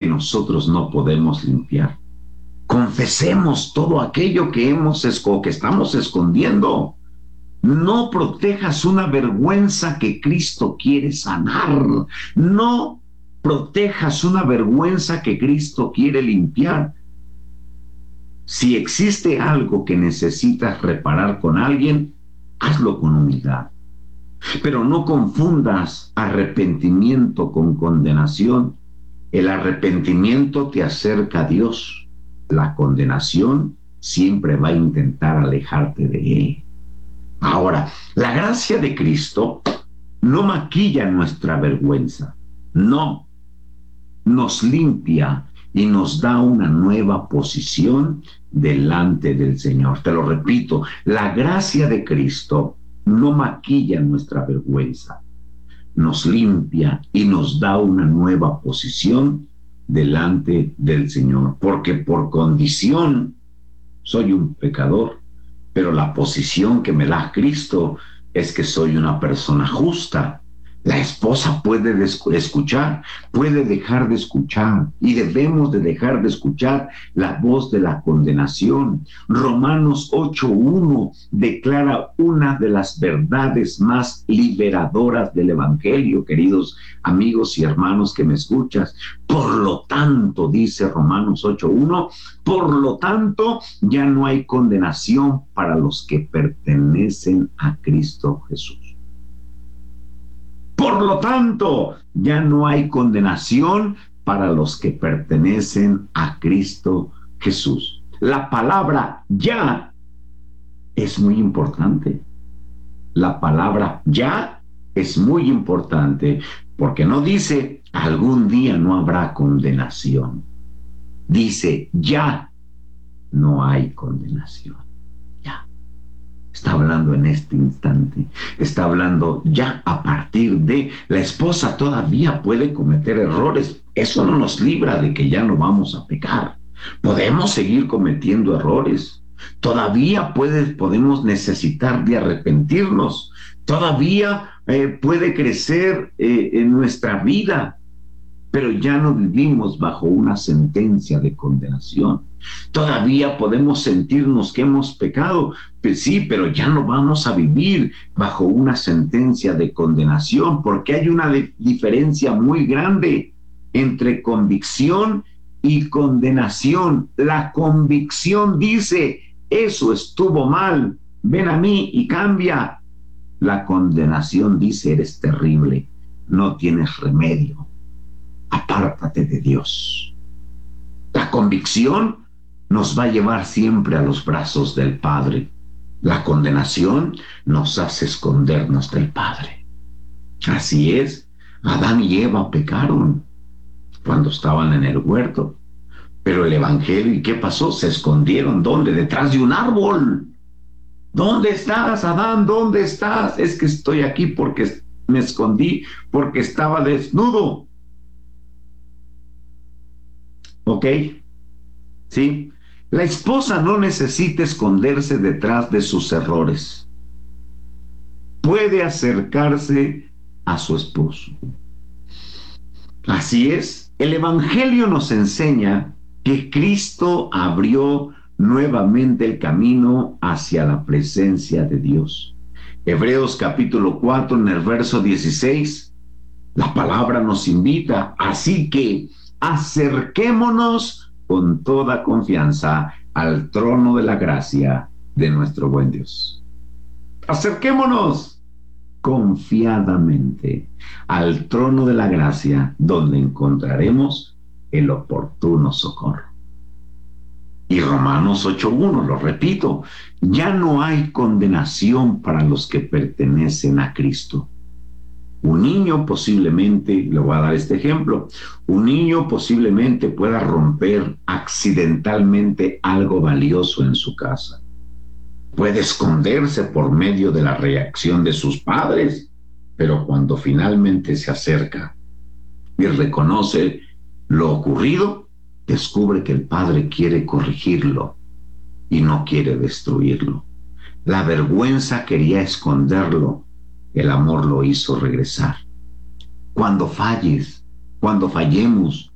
nosotros no podemos limpiar. Confesemos todo aquello que que estamos escondiendo. No protejas una vergüenza que Cristo quiere sanar. No protejas una vergüenza que Cristo quiere limpiar. Si existe algo que necesitas reparar con alguien, hazlo con humildad. Pero no confundas arrepentimiento con condenación. El arrepentimiento te acerca a Dios. La condenación siempre va a intentar alejarte de Él. Ahora, la gracia de Cristo no maquilla nuestra vergüenza. No, nos limpia y nos da una nueva posición delante del Señor. Te lo repito, la gracia de Cristo no maquilla nuestra vergüenza, nos limpia y nos da una nueva posición delante del Señor, porque por condición soy un pecador, pero la posición que me da Cristo es que soy una persona justa. La esposa puede escuchar, puede dejar de escuchar, y debemos de dejar de escuchar la voz de la condenación. Romanos 8:1 declara una de las verdades más liberadoras del Evangelio, queridos amigos y hermanos que me escuchas. Por lo tanto, dice Romanos 8:1, por lo tanto, ya no hay condenación para los que pertenecen a Cristo Jesús. Por lo tanto, ya no hay condenación para los que pertenecen a Cristo Jesús. La palabra ya es muy importante. La palabra ya es muy importante porque no dice algún día no habrá condenación. Dice ya no hay condenación. Ya. Está hablando en este instante, está hablando ya a partir de la esposa todavía puede cometer errores. Eso no nos libra de que ya no vamos a pecar. Podemos seguir cometiendo errores. Todavía podemos necesitar de arrepentirnos. Todavía puede crecer en nuestra vida, pero ya no vivimos bajo una sentencia de condenación. Todavía podemos sentirnos que hemos pecado, pues sí, pero ya no vamos a vivir bajo una sentencia de condenación, porque hay una diferencia muy grande entre convicción y condenación. La convicción dice, eso estuvo mal, ven a mí y cambia. La condenación dice, eres terrible, no tienes remedio, apártate de Dios. La convicción nos va a llevar siempre a los brazos del Padre. La condenación nos hace escondernos del Padre. Así es, Adán y Eva pecaron cuando estaban en el huerto, pero el Evangelio, ¿y qué pasó? Se escondieron, ¿dónde? Detrás de un árbol. ¿Dónde estás, Adán? ¿Dónde estás? Es que estoy aquí porque me escondí, porque estaba desnudo. ¿Ok? ¿Sí? La esposa no necesita esconderse detrás de sus errores. Puede acercarse a su esposo. Así es, el Evangelio nos enseña que Cristo abrió nuevamente el camino hacia la presencia de Dios. Hebreos capítulo 4, en el verso 16, la palabra nos invita, así que acerquémonos con toda confianza al trono de la gracia de nuestro buen Dios. Acerquémonos confiadamente al trono de la gracia, donde encontraremos el oportuno socorro. Y Romanos 8:1, lo repito, ya no hay condenación para los que pertenecen a Cristo. Un niño posiblemente, le voy a dar este ejemplo, un niño posiblemente pueda romper accidentalmente algo valioso en su casa. Puede esconderse por medio de la reacción de sus padres, pero cuando finalmente se acerca y reconoce lo ocurrido, descubre que el padre quiere corregirlo y no quiere destruirlo. La vergüenza quería esconderlo, el amor lo hizo regresar. Cuando fallemos,